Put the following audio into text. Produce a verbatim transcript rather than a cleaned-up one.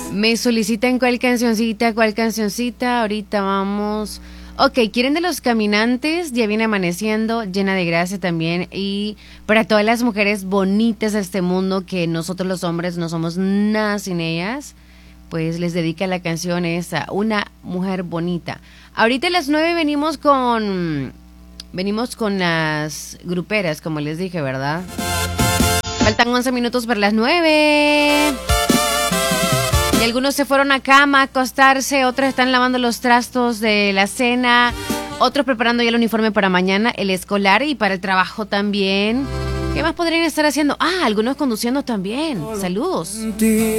Me solicitan cuál cancioncita, cuál cancioncita. Ahorita vamos. Ok, ¿quieren de Los Caminantes? Ya viene amaneciendo, llena de gracia también. Y para todas las mujeres bonitas de este mundo, que nosotros los hombres no somos nada sin ellas, pues les dedica la canción esa, Una Mujer Bonita. Ahorita a las nueve venimos con... Venimos con las gruperas, como les dije, ¿verdad? Faltan once minutos para las nueve. Y algunos se fueron a cama a acostarse, otros están lavando los trastos de la cena, otros preparando ya el uniforme para mañana, el escolar y para el trabajo también. ¿Qué más podrían estar haciendo? Ah, algunos conduciendo también. Saludos.